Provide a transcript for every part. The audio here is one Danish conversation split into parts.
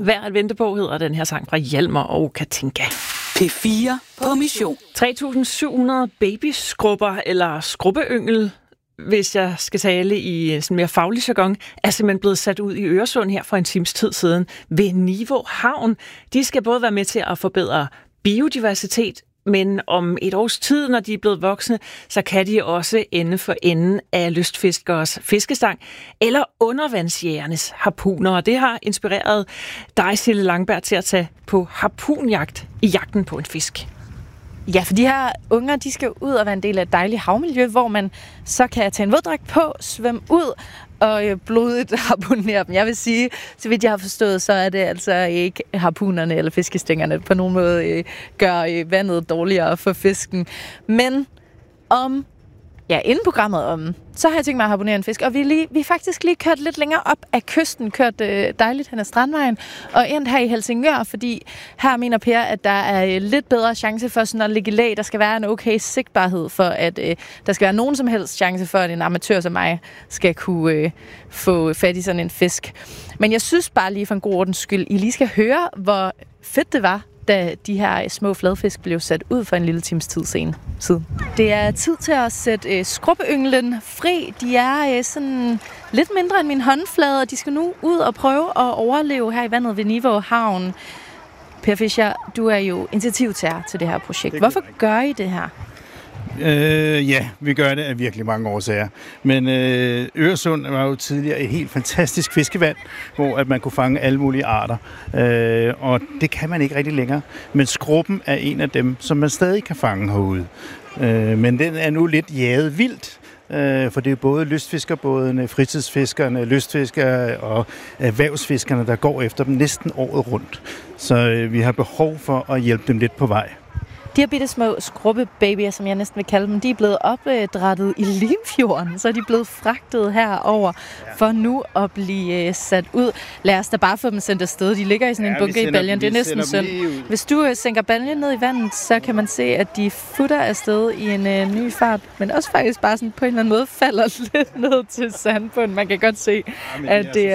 Værd at vente på hedder den her sang fra Hjalmar og Katinka. P4 på mission. 3.700 babyskrubber eller skrubbeøngel, hvis jeg skal tale i sådan mere faglig jargon, er simpelthen blevet sat ud i Øresund her for en times tid siden ved Nivå Havn. De skal både være med til at forbedre biodiversitet, men om et års tid, når de er blevet voksne, så kan de også ende for enden af lystfiskers fiskestang eller undervandsjægernes harpuner. Og det har inspireret dig, Sille Langberg, til at tage på harpunjagt i jagten på en fisk. Ja, for de her unger, de skal ud og være en del af et dejligt havmiljø, hvor man så kan tage en våddragt på, svømme ud og blodigt harpunere dem. Jeg vil sige, så vidt jeg har forstået, så er det altså ikke harpunerne eller fiskestængerne på nogen måde gør vandet dårligere for fisken. Men inden programmet så har jeg tænkt mig at harpunere en fisk, og vi er faktisk lige kørt lidt længere op af kysten, kørt dejligt hen ad Strandvejen, og endt her i Helsingør, fordi her mener Per, at der er lidt bedre chance for sådan at ligge i lag. Der skal være en okay sigtbarhed for, at der skal være nogen som helst chance for, at en amatør som mig skal kunne få fat i sådan en fisk. Men jeg synes bare lige for en god ordens skyld, I lige skal høre, hvor fedt det var, da de her små fladfisk blev sat ud for en lille times tid siden. Det er tid til at sætte skrubbeønglen fri. De er sådan lidt mindre end min håndflade, og de skal nu ud og prøve at overleve her i vandet ved Nivå Havn. Per Fischer, du er jo initiativtager til det her projekt. Hvorfor gør I det her? Ja, vi gør det af virkelig mange årsager. Men Øresund var jo tidligere et helt fantastisk fiskevand, hvor at man kunne fange alle mulige arter. Og det kan man ikke rigtig længere. Men skrubben er en af dem, som man stadig kan fange herude. Men den er nu lidt jaget vildt. For det er både lystfiskerbådene, fritidsfiskerne, lystfiskere og erhvervsfiskerne, der går efter dem næsten året rundt. Så vi har behov for at hjælpe dem lidt på vej. De her bitte små skrubbebabyer, som jeg næsten vil kalde dem, de er blevet opdrættet i Limfjorden, så er de blevet fragtet herover for nu at blive sat ud. Lad os da bare få dem sendt afsted. De ligger i sådan en bunke i baljen. Det er næsten synd. Hvis du sænker baljen ned i vandet, så kan man se, at de futter afsted i en ny fart, men også faktisk bare sådan på en eller anden måde falder lidt ned til sandbunden. Man kan godt se, at det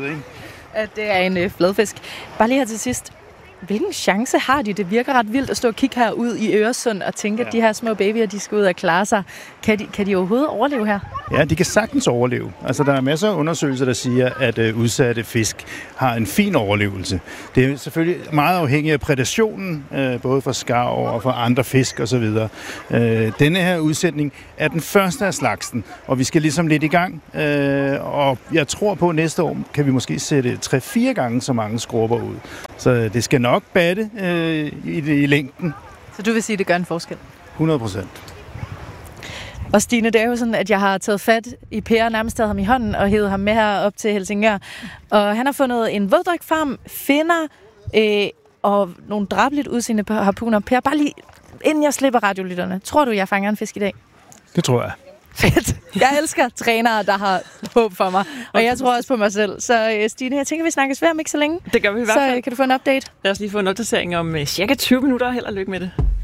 er en fladfisk. Bare lige her til sidst. Hvilken chance har de? Det virker ret vildt at stå og kigge herud i Øresund og tænke, at de her små babyer, de skal ud og klare sig. Kan de overhovedet overleve her? Ja, de kan sagtens overleve. Altså, der er masser af undersøgelser, der siger, at udsatte fisk har en fin overlevelse. Det er selvfølgelig meget afhængigt af prædationen, både fra skarv og fra andre fisk osv. Denne her udsætning er den første af slagsen, og vi skal ligesom lidt i gang. Og jeg tror på, at næste år kan vi måske sætte 3-4 gange så mange skrubber ud. Så det skal nok batte i længden. Så du vil sige, at det gør en forskel? 100%. Og Stine, det er jo sådan, at jeg har taget fat i Per, nærmest taget ham i hånden og hævet ham med her op til Helsingør. Og han har fundet en våddragtfarm, finner og nogle drabeligt udseende harpuner. Per, bare lige inden jeg slipper radiolytterne, tror du, jeg fanger en fisk i dag? Det tror jeg. Fedt. Jeg elsker trænere, der har håb for mig. Og jeg tror også på mig selv. Så Stine, jeg tænker, vi snakkes ved om ikke så længe. Det gør vi i hvert fald. Så kan du få en update. Lad os lige få en opdatering om cirka 20 minutter. Held og lykke med det.